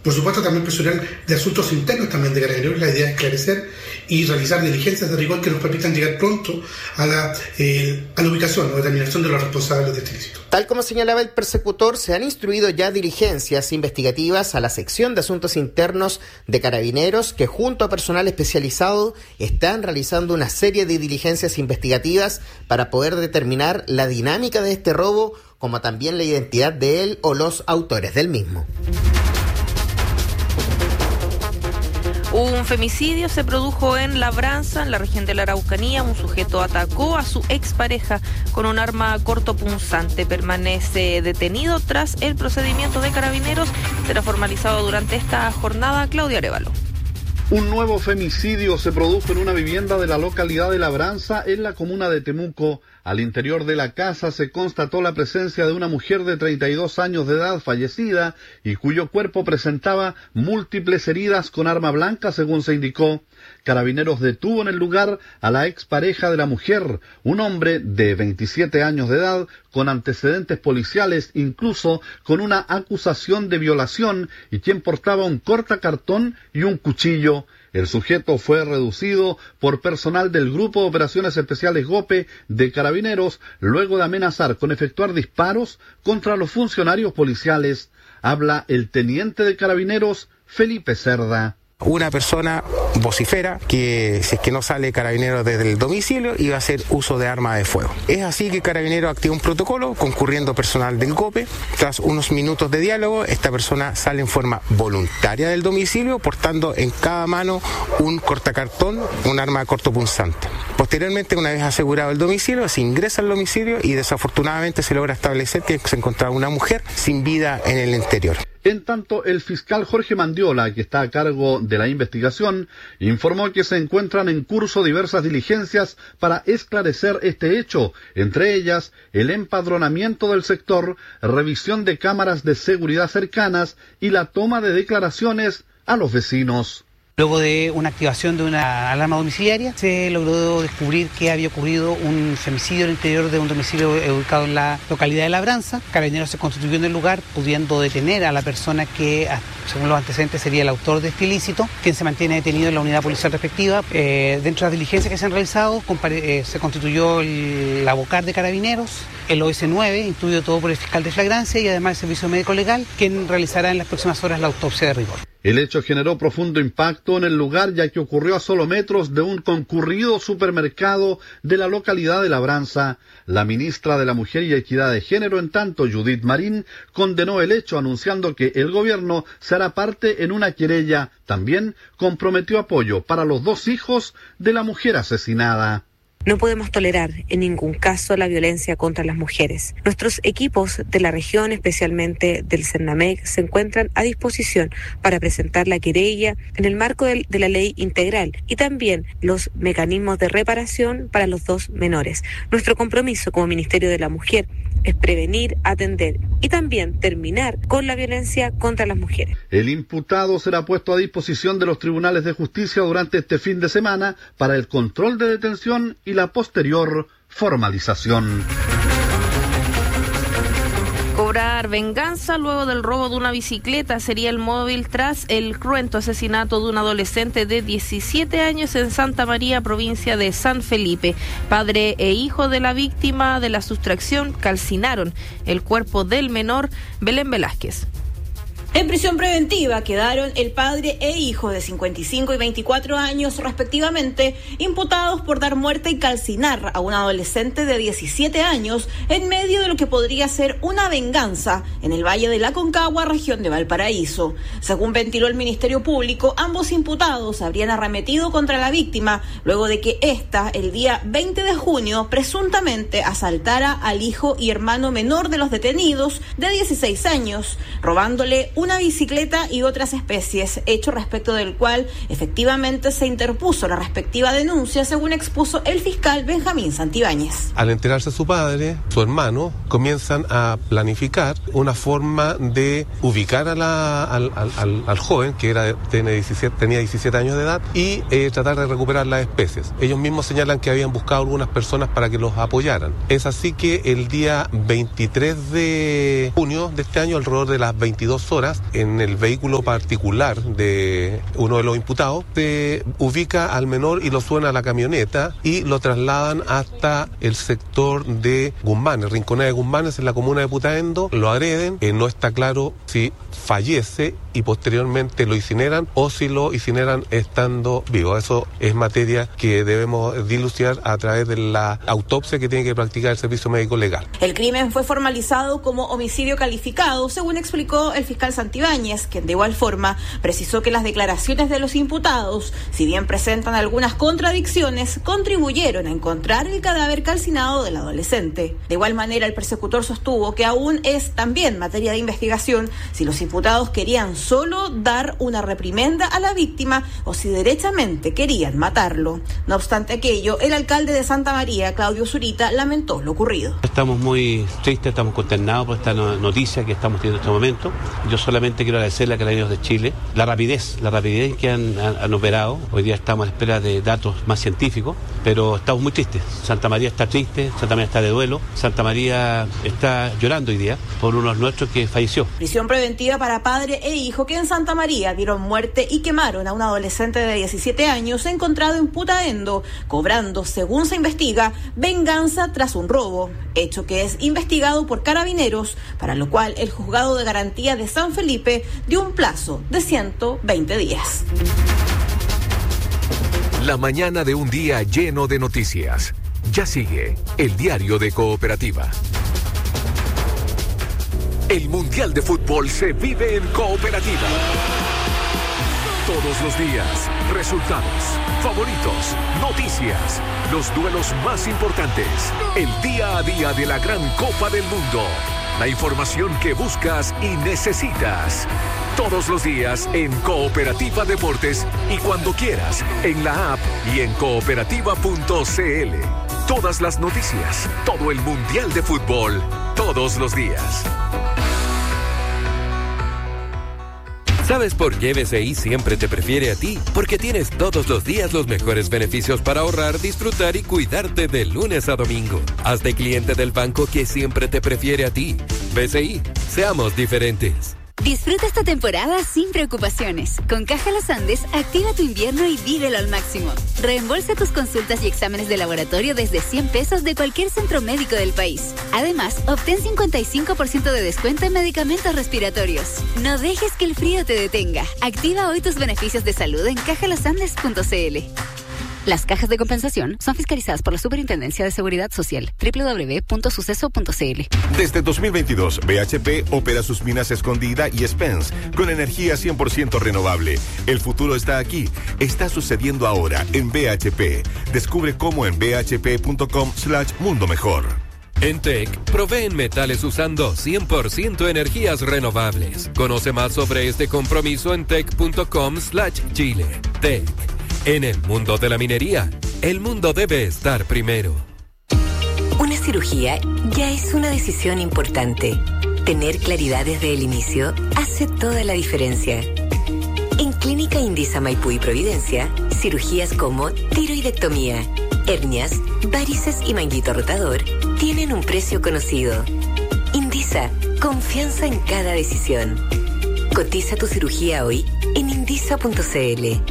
Por supuesto, también personal de asuntos internos también de Carabineros. La idea es esclarecer y realizar diligencias de rigor que nos permitan llegar pronto a la ubicación o determinación de los responsables de este ilícito. Tal como señalaba el persecutor, se han instruido ya diligencias investigativas a la sección de asuntos internos de Carabineros, que junto a personal especializado están realizando una serie de diligencias investigativas para poder determinar la dinámica de este robo, como también la identidad de él o los autores del mismo. Un femicidio se produjo en Labranza, en la región de la Araucanía. Un sujeto atacó a su expareja con un arma cortopunzante. Permanece detenido tras el procedimiento de Carabineros. Será formalizado durante esta jornada. Claudia Arévalo. Un nuevo femicidio se produjo en una vivienda de la localidad de Labranza, en la comuna de Temuco. Al interior de la casa se constató la presencia de una mujer de 32 años de edad fallecida y cuyo cuerpo presentaba múltiples heridas con arma blanca, según se indicó. Carabineros detuvo en el lugar a la expareja de la mujer, un hombre de 27 años de edad, con antecedentes policiales, incluso con una acusación de violación, y quien portaba un cortacartón y un cuchillo. El sujeto fue reducido por personal del Grupo de Operaciones Especiales GOPE de Carabineros, luego de amenazar con efectuar disparos contra los funcionarios policiales. Habla el teniente de Carabineros, Felipe Cerda. Una persona vocifera que si es que no sale Carabineros desde el domicilio iba a hacer uso de arma de fuego. Es así que Carabineros activa un protocolo concurriendo personal del GOPE. Tras unos minutos de diálogo, esta persona sale en forma voluntaria del domicilio portando en cada mano un cortacartón, un arma cortopunzante. Posteriormente, una vez asegurado el domicilio, se ingresa al domicilio y desafortunadamente se logra establecer que se encontraba una mujer sin vida en el interior. En tanto, el fiscal Jorge Mandiola, que está a cargo de la investigación, informó que se encuentran en curso diversas diligencias para esclarecer este hecho, entre ellas el empadronamiento del sector, revisión de cámaras de seguridad cercanas y la toma de declaraciones a los vecinos. Luego de una activación de una alarma domiciliaria, se logró descubrir que había ocurrido un femicidio en el interior de un domicilio ubicado en la localidad de Labranza. Carabineros se constituyó en el lugar, pudiendo detener a la persona que, según los antecedentes, sería el autor de este ilícito, quien se mantiene detenido en la unidad policial respectiva. Dentro de las diligencias que se han realizado, se constituyó la vocal de Carabineros, el OS9, instruido todo por el fiscal de flagrancia y además el servicio médico legal, quien realizará en las próximas horas la autopsia de rigor. El hecho generó profundo impacto en el lugar, ya que ocurrió a solo metros de un concurrido supermercado de la localidad de Labranza. La ministra de la Mujer y Equidad de Género, en tanto, Judith Marín, condenó el hecho, anunciando que el gobierno se hará parte en una querella. También comprometió apoyo para los 2 hijos de la mujer asesinada. No podemos tolerar en ningún caso la violencia contra las mujeres. Nuestros equipos de la región, especialmente del CERNAMEC, se encuentran a disposición para presentar la querella en el marco de la ley integral y también los mecanismos de reparación para los 2 menores. Nuestro compromiso como Ministerio de la Mujer es prevenir, atender y también terminar con la violencia contra las mujeres. El imputado será puesto a disposición de los tribunales de justicia durante este fin de semana para el control de detención y la posterior formalización. Cobrar venganza luego del robo de una bicicleta sería el móvil tras el cruento asesinato de un adolescente de 17 años en Santa María, provincia de San Felipe. Padre e hijo de la víctima de la sustracción calcinaron el cuerpo del menor. Belén Velázquez. En prisión preventiva quedaron el padre e hijo de 55 y 24 años respectivamente, imputados por dar muerte y calcinar a un adolescente de 17 años en medio de lo que podría ser una venganza en el Valle de la Aconcagua, región de Valparaíso. Según ventiló el Ministerio Público, ambos imputados habrían arremetido contra la víctima luego de que ésta, el día 20 de junio, presuntamente asaltara al hijo y hermano menor de los detenidos de 16 años, robándole una bicicleta y otras especies, hecho respecto del cual efectivamente se interpuso la respectiva denuncia, según expuso el fiscal Benjamín Santibáñez. Al enterarse su padre, su hermano, comienzan a planificar una forma de ubicar al joven, que tenía 17 años de edad, y tratar de recuperar las especies. Ellos mismos señalan que habían buscado algunas personas para que los apoyaran. Es así que el día 23 de junio de este año, alrededor de las 22 horas, mientras en el vehículo particular de uno de los imputados se ubica al menor y lo suena a la camioneta y lo trasladan hasta el sector de Guzmanes, Rinconada de Guzmanes, en la comuna de Putaendo, lo agreden, no está claro si fallece y posteriormente lo incineran o si lo incineran estando vivo. Eso es materia que debemos dilucidar a través de la autopsia que tiene que practicar el Servicio Médico Legal. El crimen fue formalizado como homicidio calificado, según explicó el fiscal Santibáñez, quien de igual forma precisó que las declaraciones de los imputados, si bien presentan algunas contradicciones, contribuyeron a encontrar el cadáver calcinado del adolescente. De igual manera, el persecutor sostuvo que aún es también materia de investigación si los imputados querían solo dar una reprimenda a la víctima o si derechamente querían matarlo. No obstante aquello, el alcalde de Santa María, Claudio Zurita, lamentó lo ocurrido. Estamos muy tristes, estamos consternados por esta noticia que estamos teniendo en este momento. Yo solamente quiero agradecerle a Carabineros de Chile la rapidez que han operado. Hoy día estamos a espera de datos más científicos, pero estamos muy tristes. Santa María está triste, Santa María está de duelo, Santa María está llorando hoy día por uno de nuestros que falleció. Prisión preventiva para padre e hijo que en Santa María dieron muerte y quemaron a un adolescente de 17 años encontrado en Putaendo, cobrando, según se investiga, venganza tras un robo, hecho que es investigado por Carabineros, para lo cual el Juzgado de Garantía de San Felipe dio un plazo de 120 días. La mañana de un día lleno de noticias. Ya sigue el diario de Cooperativa. El Mundial de Fútbol se vive en Cooperativa. Todos los días, resultados, favoritos, noticias, los duelos más importantes, el día a día de la gran Copa del Mundo, la información que buscas y necesitas. Todos los días en Cooperativa Deportes y cuando quieras en la app y en cooperativa.cl. Todas las noticias, todo el Mundial de Fútbol, todos los días. ¿Sabes por qué BCI siempre te prefiere a ti? Porque tienes todos los días los mejores beneficios para ahorrar, disfrutar y cuidarte de lunes a domingo. Hazte cliente del banco que siempre te prefiere a ti. BCI, seamos diferentes. Disfruta esta temporada sin preocupaciones. Con Caja Los Andes, activa tu invierno y vívelo al máximo. Reembolsa tus consultas y exámenes de laboratorio desde 100 pesos de cualquier centro médico del país. Además, obtén 55% de descuento en medicamentos respiratorios. No dejes que el frío te detenga. Activa hoy tus beneficios de salud en cajalosandes.cl. Las cajas de compensación son fiscalizadas por la Superintendencia de Seguridad Social. www.suceso.cl. Desde 2022, BHP opera sus minas Escondida y Spence con energía 100% renovable. El futuro está aquí. Está sucediendo ahora en BHP. Descubre cómo en bhp.com/mundo mejor. En TEC, proveen metales usando 100% energías renovables. Conoce más sobre este compromiso en tec.com/Chile. TEC. En el mundo de la minería, el mundo debe estar primero. Una cirugía ya es una decisión importante. Tener claridad desde el inicio hace toda la diferencia. En Clínica Indisa Maipú y Providencia, cirugías como tiroidectomía, hernias, varices y manguito rotador tienen un precio conocido. Indisa, confianza en cada decisión. Cotiza tu cirugía hoy en indisa.cl.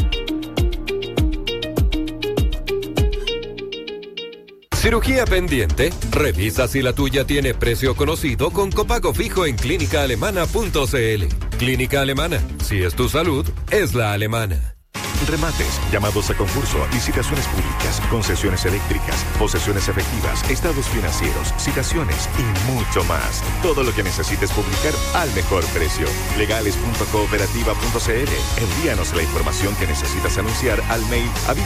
¿Cirugía pendiente? Revisa si la tuya tiene precio conocido con copago fijo en clínicaalemana.cl. Clínica Alemana. Si es tu salud, es la alemana. Remates, llamados a concurso, licitaciones públicas, concesiones eléctricas, posesiones efectivas, estados financieros, citaciones y mucho más. Todo lo que necesites publicar al mejor precio. Legales.cooperativa.cl. Envíanos la información que necesitas anunciar al mail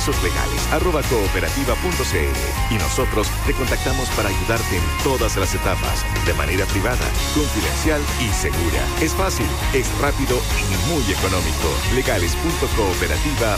avisoslegales@cooperativa.cl y nosotros te contactamos para ayudarte en todas las etapas, de manera privada, confidencial y segura. Es fácil, es rápido y muy económico. Legales.cooperativa.cl.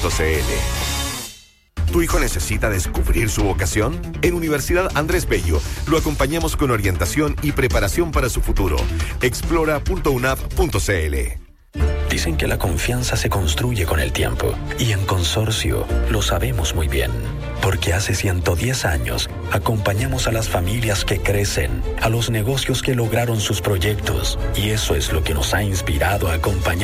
¿Tu hijo necesita descubrir su vocación? En Universidad Andrés Bello lo acompañamos con orientación y preparación para su futuro. Explora.unap.cl. Dicen que la confianza se construye con el tiempo y en Consorcio lo sabemos muy bien, porque hace 110 años acompañamos a las familias que crecen, a los negocios que lograron sus proyectos y eso es lo que nos ha inspirado a acompañar